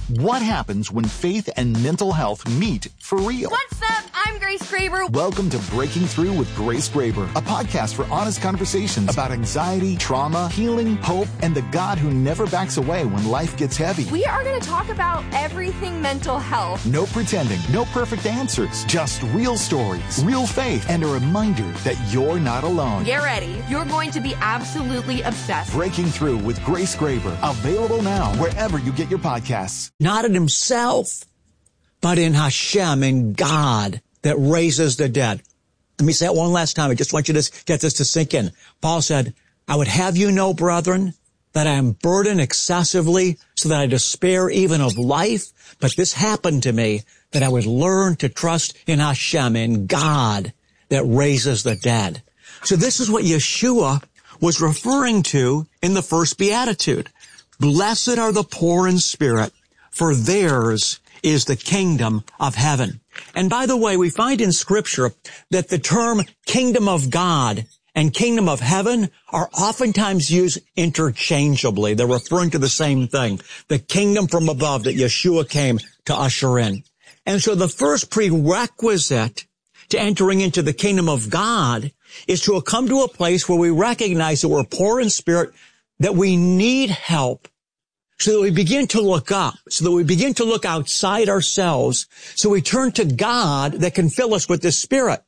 What happens when faith and mental health meet for real? What's up? I'm Grace Graber. Welcome to Breaking Through with Grace Graber, a podcast for honest conversations about anxiety, trauma, healing, hope, and the God who never backs away when life gets heavy. We are going to talk about everything mental health. No pretending, no perfect answers, just real stories, real faith, and a reminder that you're not alone. Get ready. You're going to be absolutely obsessed. Breaking Through with Grace Graber, available now wherever you get your podcasts. Not in himself, but in Hashem, in God that raises the dead. Let me say it one last time. I just want you to get this to sink in. Paul said, I would have you know, brethren, that I am burdened excessively so that I despair even of life. But this happened to me, that I would learn to trust in Hashem, in God that raises the dead. So this is what Yeshua was referring to in the first beatitude. Blessed are the poor in spirit, for theirs is the kingdom of heaven. And by the way, we find in Scripture that the term kingdom of God and kingdom of heaven are oftentimes used interchangeably. They're referring to the same thing, the kingdom from above that Yeshua came to usher in. And so the first prerequisite to entering into the kingdom of God is to come to a place where we recognize that we're poor in spirit, that we need help, so that we begin to look up, so that we begin to look outside ourselves, so we turn to God that can fill us with the Spirit.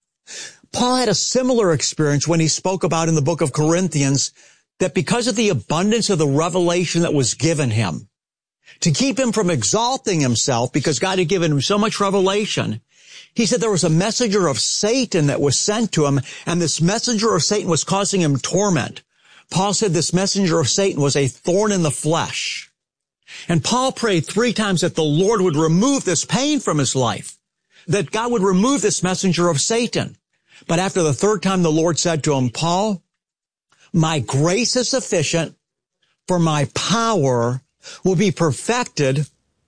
Paul had a similar experience when he spoke about in the book of Corinthians that because of the abundance of the revelation that was given him, to keep him from exalting himself because God had given him so much revelation, he said there was a messenger of Satan that was sent to him, and this messenger of Satan was causing him torment. Paul said this messenger of Satan was a thorn in the flesh. And Paul prayed 3 times that the Lord would remove this pain from his life, that God would remove this messenger of Satan. But after the 3rd time, the Lord said to him, Paul, my grace is sufficient, for my power will be perfected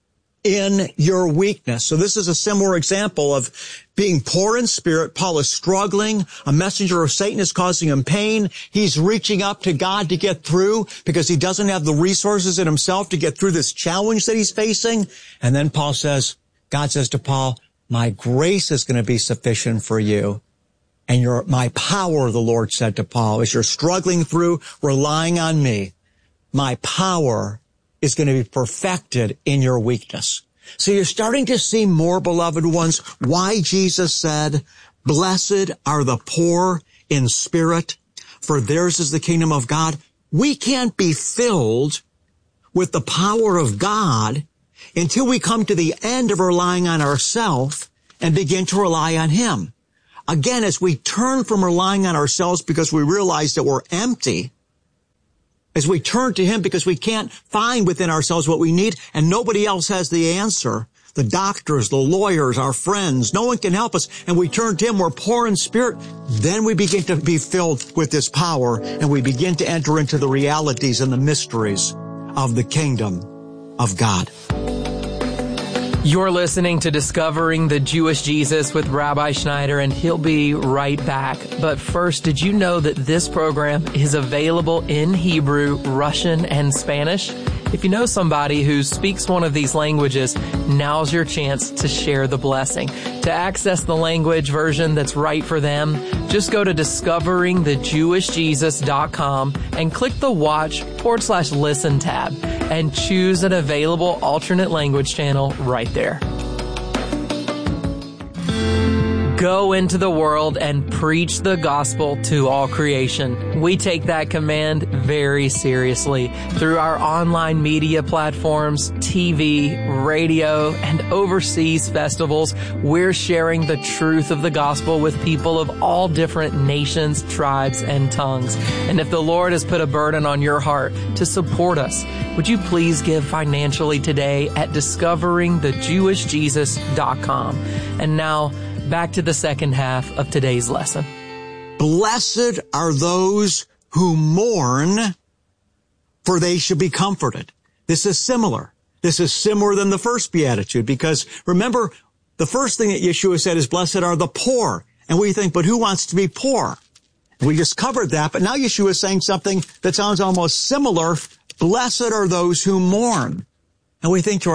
in your weakness. So this is a similar example of being poor in spirit. Paul is struggling. A messenger of Satan is causing him pain. He's reaching up to God to get through because he doesn't have the resources in himself to get through this challenge that he's facing. And then God says to Paul, my grace is going to be sufficient for you. And my power, the Lord said to Paul, as you're struggling through, relying on me, my power is going to be perfected in your weakness. So you're starting to see more, beloved ones, why Jesus said, blessed are the poor in spirit, for theirs is the kingdom of God. We can't be filled with the power of God until we come to the end of relying on ourselves and begin to rely on Him. Again, as we turn from relying on ourselves because we realize that we're empty, as we turn to Him because we can't find within ourselves what we need and nobody else has the answer, the doctors, the lawyers, our friends, no one can help us, and we turn to Him, we're poor in spirit, then we begin to be filled with this power and we begin to enter into the realities and the mysteries of the kingdom of God. You're listening to Discovering the Jewish Jesus with Rabbi Schneider, and he'll be right back. But first, did you know that this program is available in Hebrew, Russian, and Spanish? If you know somebody who speaks one of these languages, now's your chance to share the blessing. To access the language version that's right for them, just go to discoveringthejewishjesus.com and click the watch/listen tab and choose an available alternate language channel right there. Go into the world and preach the gospel to all creation. We take that command very seriously. Through our online media platforms, TV, radio, and overseas festivals, we're sharing the truth of the gospel with people of all different nations, tribes, and tongues. And if the Lord has put a burden on your heart to support us, would you please give financially today at discoveringthejewishjesus.com. And now, back to the second half of today's lesson. Blessed are those who mourn, for they shall be comforted. This is similar. This is similar than the first beatitude, because remember, the first thing that Yeshua said is, blessed are the poor. And we think, but who wants to be poor? We just covered that, but now Yeshua is saying something that sounds almost similar. Blessed are those who mourn. And we think to